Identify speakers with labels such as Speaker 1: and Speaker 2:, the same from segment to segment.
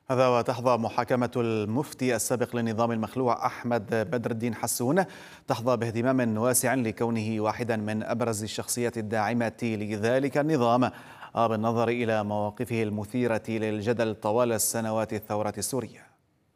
Speaker 1: هذا وتحظى محاكمة المفتي السابق للنظام المخلوع أحمد بدر الدين حسون تحظى باهتمام واسع لكونه واحدا من أبرز الشخصيات الداعمة لذلك النظام، بالنظر إلى مواقفه المثيرة للجدل طوال السنوات الثورة السورية.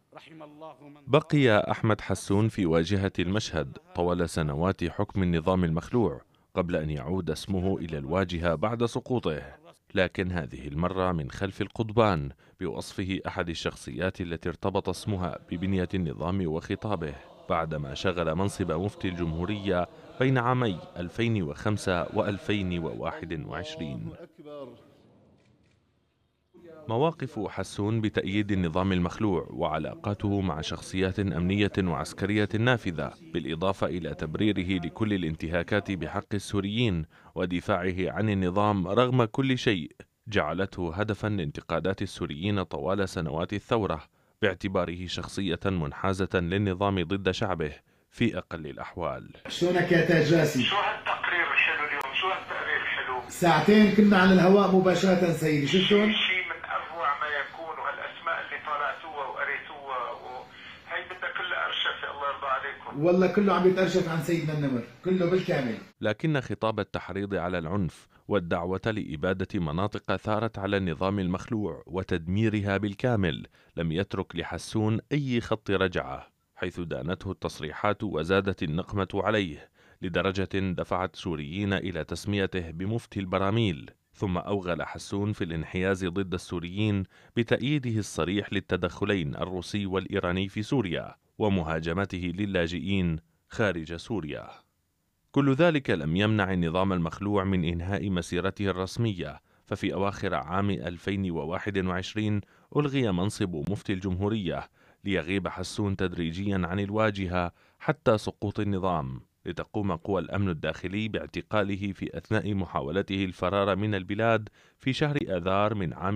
Speaker 2: بقي أحمد حسون في واجهة المشهد طوال سنوات حكم النظام المخلوع قبل أن يعود اسمه إلى الواجهة بعد سقوطه، لكن هذه المرة من خلف القضبان بوصفه أحد الشخصيات التي ارتبط اسمها ببنية النظام وخطابه بعدما شغل منصب مفتي الجمهورية بين عامي 2005 و2021. مواقف حسون بتأييد النظام المخلوع وعلاقاته مع شخصيات أمنية وعسكرية نافذة، بالإضافة إلى تبريره لكل الانتهاكات بحق السوريين ودفاعه عن النظام رغم كل شيء، جعلته هدفا لانتقادات السوريين طوال سنوات الثورة باعتباره شخصية منحازة للنظام ضد شعبه في أقل الأحوال.
Speaker 3: شلونك يا تاج راسي؟
Speaker 4: شو هالتقرير الحلو اليوم؟ شو هالتقرير الحلو؟
Speaker 3: ساعتين كنا على الهواء مباشرة سيدي، شفتون؟
Speaker 4: شيء من أروع ما يكون، وهالأسماء اللي طلعتوها وقريتوها هي بدها كلها أرشفة، الله يرضى عليكم.
Speaker 3: والله كله عم يتأرشف عن سيدنا النمر، كله بالكامل.
Speaker 2: لكن خطاب التحريض على العنف والدعوة لإبادة مناطق ثارت على النظام المخلوع وتدميرها بالكامل لم يترك لحسون أي خط رجعة، حيث دانته التصريحات وزادت النقمة عليه لدرجة دفعت سوريين إلى تسميته بمفتي البراميل. ثم أوغل حسون في الانحياز ضد السوريين بتأييده الصريح للتدخلين الروسي والإيراني في سوريا ومهاجمته للاجئين خارج سوريا. كل ذلك لم يمنع النظام المخلوع من إنهاء مسيرته الرسمية، ففي أواخر عام 2021 ألغي منصب مفتي الجمهورية ليغيب حسون تدريجيا عن الواجهة حتى سقوط النظام، لتقوم قوى الأمن الداخلي باعتقاله في أثناء محاولته الفرار من البلاد في شهر آذار من عام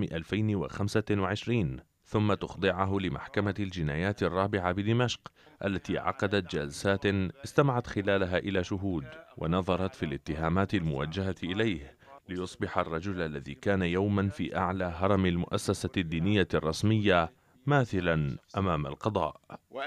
Speaker 2: 2025، ثم تخضعه لمحكمة الجنايات الرابعة بدمشق التي عقدت جلسات استمعت خلالها إلى شهود ونظرت في الاتهامات الموجهة إليه، ليصبح الرجل الذي كان يوما في أعلى هرم المؤسسة الدينية الرسمية ماثلا أمام القضاء.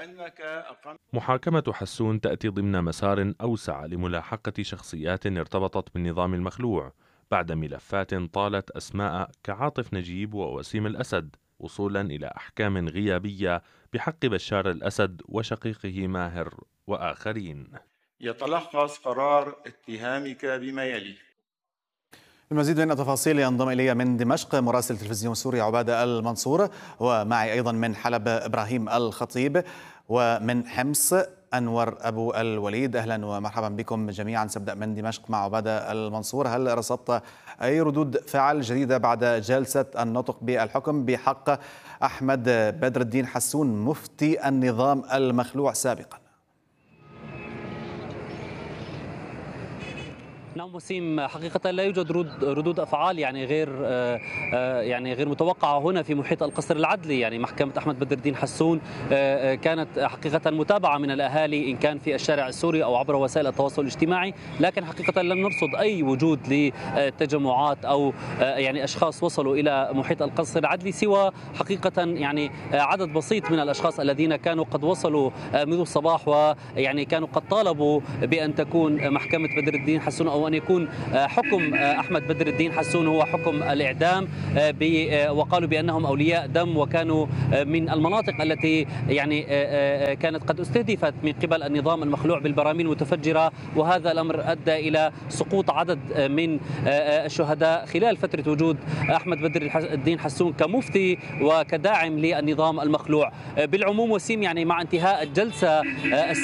Speaker 2: محاكمة حسون تأتي ضمن مسار أوسع لملاحقة شخصيات ارتبطت بالنظام المخلوع بعد ملفات طالت أسماء كعاطف نجيب ووسيم الأسد، وصولا إلى أحكام غيابية بحق بشار الأسد وشقيقه ماهر وآخرين.
Speaker 5: يتلخص قرار اتهامك بما يلي.
Speaker 1: المزيد من التفاصيل ينضم إلي من دمشق مراسل تلفزيون سوريا عبادة المنصور، ومعي أيضا من حلب إبراهيم الخطيب، ومن حمص أنور أبو الوليد. أهلا ومرحبا بكم جميعا. سأبدأ من دمشق مع عبادة المنصور. هل رصدت أي ردود فعل جديدة بعد جلسة النطق بالحكم بحق أحمد بدر الدين حسون مفتي النظام المخلوع سابقا؟
Speaker 6: نعم وسيم، حقيقة لا يوجد ردود أفعال غير متوقعة هنا في محيط القصر العدلي. يعني محكمة أحمد بدر الدين حسون كانت حقيقة متابعة من الأهالي إن كان في الشارع السوري أو عبر وسائل التواصل الاجتماعي، لكن حقيقة لم نرصد أي وجود لتجمعات أو أشخاص وصلوا إلى محيط القصر العدلي، سوى حقيقة عدد بسيط من الأشخاص الذين كانوا قد وصلوا منذ الصباح كانوا قد طالبوا بأن تكون محكمة بدر الدين حسون أو أن يكون حكم أحمد بدر الدين حسون هو حكم الإعدام، وقالوا بأنهم أولياء دم وكانوا من المناطق التي كانت قد استهدفت من قبل النظام المخلوع بالبراميل المتفجرة، وهذا الأمر أدى إلى سقوط عدد من الشهداء خلال فترة وجود أحمد بدر الدين حسون كمفتي وكداعم للنظام المخلوع. بالعموم وسيم، مع انتهاء الجلسة